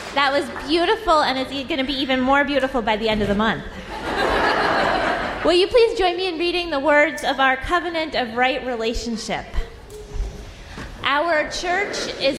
That was beautiful, and it's going to be even more beautiful by the end of the month. Will you please join me in reading the words of our covenant of right relationship? Our church is